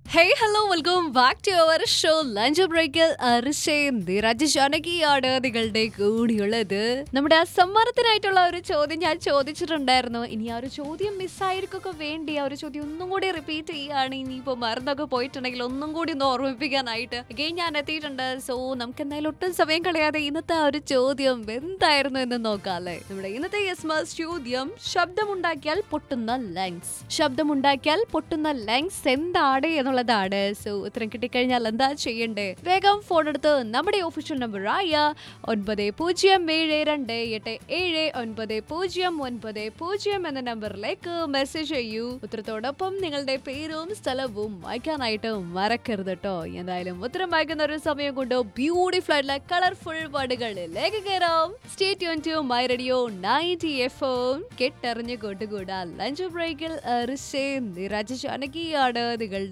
Hey, hello, welcome back to our show lunch ബ്രേക്കിൽ അർഷയും ധീരജാനകിയാണ് നിങ്ങളുടെ കൂടിയുള്ളത്. നമ്മുടെ ആ സമ്മാനത്തിനായിട്ടുള്ള ഒരു ചോദ്യം ഞാൻ ചോദിച്ചിട്ടുണ്ടായിരുന്നു. ഇനി ആ ഒരു ചോദ്യം മിസ്സായിരിക്കൊക്കെ വേണ്ടി ആ ഒരു ചോദ്യം ഒന്നും കൂടി റിപ്പീറ്റ് ചെയ്യുകയാണ്. ഇനിയിപ്പോൾ മറന്നൊക്കെ പോയിട്ടുണ്ടെങ്കിൽ ഒന്നും കൂടി ഒന്ന് ഓർമ്മിപ്പിക്കാനായിട്ട് അഗെയിൻ ഞാൻ എത്തിയിട്ടുണ്ട്. സോ നമുക്ക് എന്തായാലും ഒട്ടും സമയം കളയാതെ ഇന്നത്തെ ആ ഒരു ചോദ്യം എന്തായിരുന്നു എന്ന് നോക്കാല്ലേ. നമ്മുടെ ഇന്നത്തെ യെസ് ചോദ്യം ശബ്ദമുണ്ടാക്കിയാൽ പൊട്ടുന്ന ലങ്സ്. ശബ്ദമുണ്ടാക്കിയാൽ പൊട്ടുന്ന ലങ്സ് എന്താണ് എന്നുള്ളതാണ്. സോ ഉത്തരം കിട്ടിക്കഴിഞ്ഞാൽ എന്താ ചെയ്യണ്ടേ? വേഗം ഫോൺ എടുത്ത് നമ്മുടെ ഒഫീഷ്യൽ നമ്പർ ആയ 9072879090 എന്ന നമ്പറിലേക്ക് മെസ്സേജ് ചെയ്യൂ. ഉത്തരത്തോടൊപ്പം നിങ്ങളുടെ പേരും സ്ഥലവും വായിക്കാനായിട്ട് മറക്കരുത് കേട്ടോ. എന്തായാലും ഉത്തരം വായിക്കുന്ന ഒരു സമയം കൊണ്ട് ബ്യൂട്ടിഫുൾ ആയിട്ടുള്ള കളർഫുൾ വേർഡുകളിലേക്ക് കയറാം. Stay tune to my radio 90 FM. കെട്ടറിഞ്ഞു കൊണ്ടുകൂടാ lunch ബ്രേക്കിൽ ഋഷേ നിരജാനകിയാണ് നിങ്ങളുടെ